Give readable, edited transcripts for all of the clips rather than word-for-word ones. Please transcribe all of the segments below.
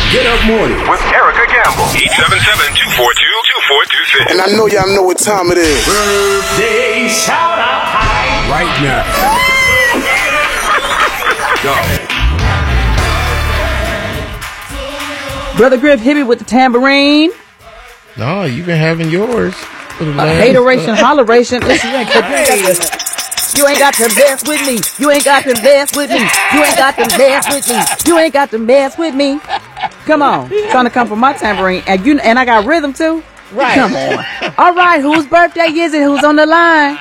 Get Up Morning with Erica Campbell. 877-242-2426. And I know y'all know what time it is. Birthday shout out time right now. Go. Brother Griff, hit me with the tambourine. No, you've been having yours. Hateration, holleration. Listen, you ain't got to mess with me. You ain't got to mess with me. You ain't got to mess with me. You ain't got to mess with me. Come on, trying to come from my tambourine, and I got rhythm too. Right. Come on. All right, whose birthday is it? Who's on the line?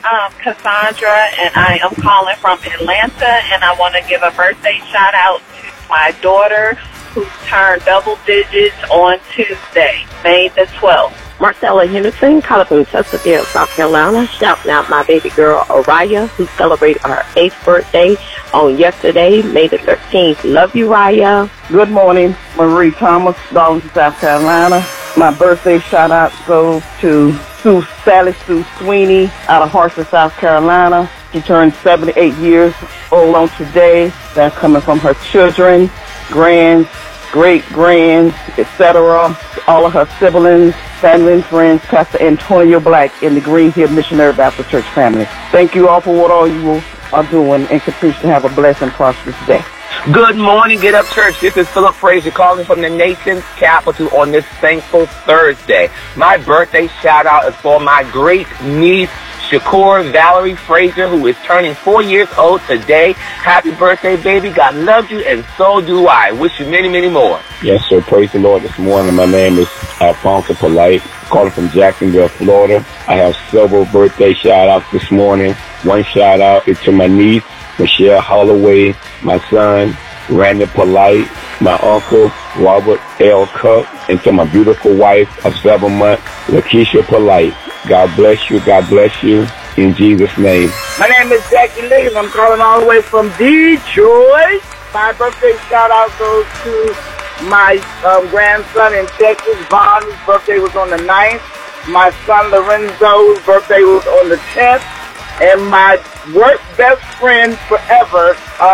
Cassandra, and I am calling from Atlanta, and I want to give a birthday shout out to my daughter, who turned double digits on Tuesday, May the 12th. Marcella Henderson, calling from Chesterfield, South Carolina, shouting out my baby girl, Araya, who celebrated her 8th birthday on yesterday, May the 13th. Love you, Raya. Good morning, Marie Thomas, Darlington, South Carolina. My birthday shout out goes to Sally Sue Sweeney out of Hartford, South Carolina. She turned 78 years old on today. That's coming from her children, grands, great-grands, etc., all of her siblings, family and friends, Pastor Antonio Black in the Green Hill Missionary Baptist Church family. Thank you all for what all you are doing, and continue to have a blessed and prosperous day. Good morning, Get Up Church. This is Philip Frazier calling from the nation's capital on this thankful Thursday. My birthday shout-out is for my great niece, Shakur Valerie Frazier, who is turning 4 years old today. Happy birthday, baby. God loves you, and so do I. Wish you many, many more. Yes, sir. Praise the Lord this morning. My name is Alfonso Polite, calling from Jacksonville, Florida. I have several birthday shout-outs this morning. One shout-out is to my niece, Michelle Holloway, my son, Randy Polite, my uncle, Robert L. Cup, and to my beautiful wife of 7 months, Lakeisha Polite. God bless you. God bless you. In Jesus' name. My name is Jackie Lee, and I'm calling all the way from Detroit. My birthday shout-out goes to my grandson in Texas, Vaughn, whose birthday was on the 9th. My son, Lorenzo's birthday was on the 10th. And my work best friend forever,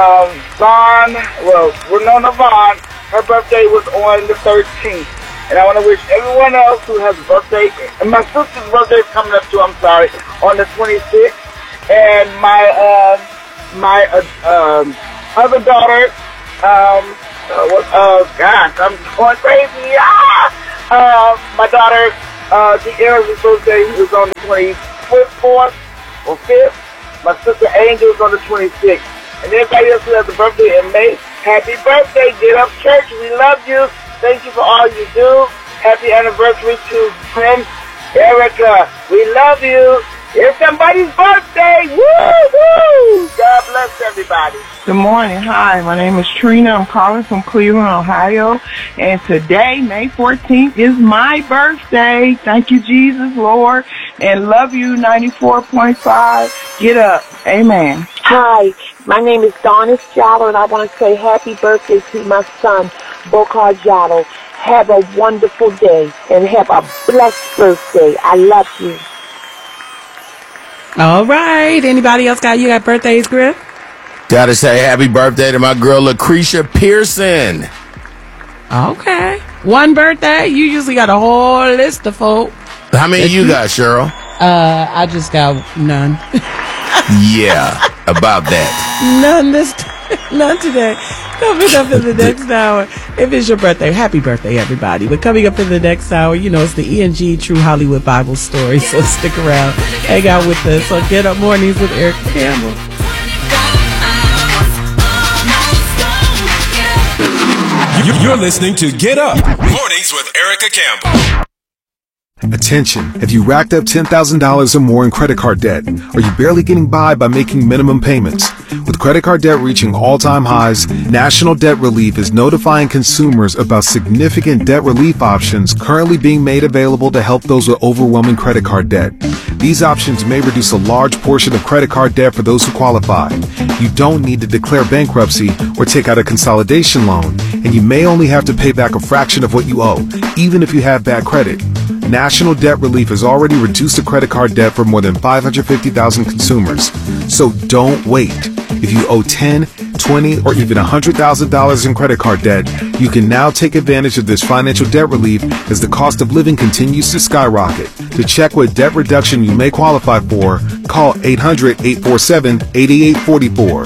Renona Vaughn, her birthday was on the 13th. And I want to wish everyone else who has a birthday, and my sister's birthday is coming up too, on the 26th. And my other daughter, I'm going crazy. My daughter, De'Ara's birthday was on the 24th or 5th. My sister Angel is on the 26th. And everybody else who has a birthday in May, happy birthday, Get Up Church. We love you. Thank you for all you do. Happy anniversary to Prince Erica. We love you. It's somebody's birthday. Woo-hoo! God bless everybody. Good morning. Hi, my name is Trina. I'm calling from Cleveland, Ohio. And today, May 14th, is my birthday. Thank you, Jesus, Lord. And love you, 94.5. Get up. Amen. Hi, my name is Donis Jalo, and I want to say happy birthday to my son, Bokar Jalo. Have a wonderful day, and have a blessed birthday. I love you. All right. Anybody else got birthdays, Griff? Gotta say happy birthday to my girl, Lucretia Pearson. Okay. One birthday? You usually got a whole list of folk. How many you got, Cheryl? I just got none. Yeah, about that. None today. Coming up in the next hour. If it's your birthday, happy birthday, everybody. But coming up in the next hour, it's the E&G True Hollywood Bible Story. So stick around. Hang out with us on Get Up Mornings with Erica Campbell. You're listening to Get Up Mornings with Erica Campbell. Attention, have you racked up $10,000 or more in credit card debt? Are you barely getting by making minimum payments? With credit card debt reaching all-time highs, National Debt Relief is notifying consumers about significant debt relief options currently being made available to help those with overwhelming credit card debt. These options may reduce a large portion of credit card debt for those who qualify. You don't need to declare bankruptcy or take out a consolidation loan, and you may only have to pay back a fraction of what you owe, even if you have bad credit. National Debt Relief has already reduced the credit card debt for more than 550,000 consumers. So don't wait. If you owe $10, $20, or even $100,000 in credit card debt, you can now take advantage of this financial debt relief as the cost of living continues to skyrocket. To check what debt reduction you may qualify for, call 800-847-8844.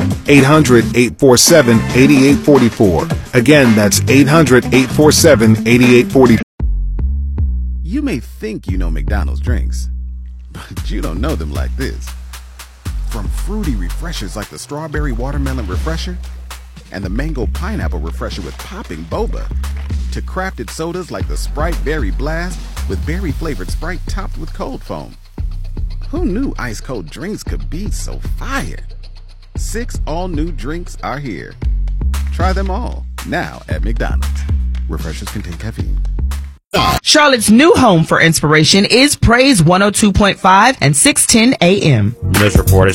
800-847-8844. Again, that's 800-847-8844. You may think you know McDonald's drinks, but you don't know them like this. From fruity refreshers like the Strawberry Watermelon Refresher and the Mango Pineapple Refresher with popping boba, to crafted sodas like the Sprite Berry Blast with berry-flavored Sprite topped with cold foam. Who knew ice-cold drinks could be so fire? 6 all-new drinks are here. Try them all, now at McDonald's. Refreshers contain caffeine. Charlotte's new home for inspiration is Praise 102.5 and 610 AM. This report is